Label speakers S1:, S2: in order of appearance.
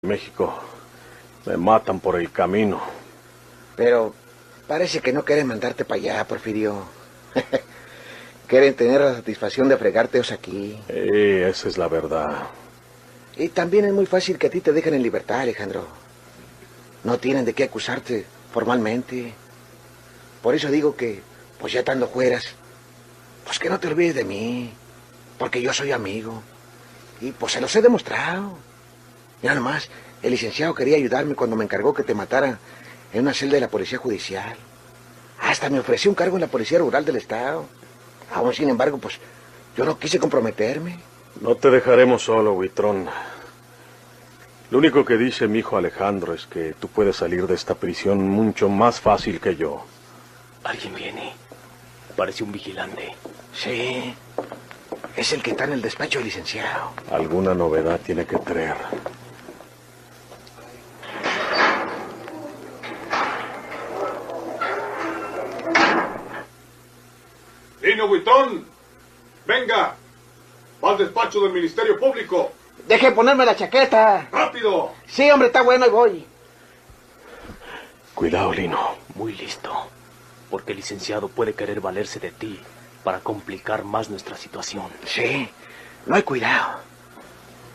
S1: México. Me matan por el camino.
S2: Pero parece que no quieren mandarte para allá, Porfirio. Quieren tener la satisfacción de fregarteos aquí.
S1: Esa es la verdad.
S2: Y también es muy fácil que a ti te dejen en libertad, Alejandro. No tienen de qué acusarte formalmente. Por eso digo que, pues ya estando fueras, pues que no te olvides de mí. Porque yo soy amigo. Y pues se los he demostrado. Mira nomás, el licenciado quería ayudarme cuando me encargó que te matara en una celda de la policía judicial. Hasta me ofreció un cargo en la Policía Rural del Estado. Aún sin embargo, pues yo no quise comprometerme.
S1: No te dejaremos solo, Huitrón. Lo único que dice mi hijo Alejandro es que tú puedes salir de esta prisión mucho más fácil que yo.
S3: Alguien viene. Parece un vigilante.
S2: Sí, es el que está en el despacho del licenciado.
S1: Alguna novedad tiene que traer.
S4: Lino Huitrón, venga, va al despacho del Ministerio Público.
S2: Deje ponerme la chaqueta.
S4: ¡Rápido!
S2: Sí, hombre, está bueno, ahí voy.
S1: Cuidado, Lino.
S3: Muy listo. Porque el licenciado puede querer valerse de ti para complicar más nuestra situación.
S2: Sí, no hay cuidado.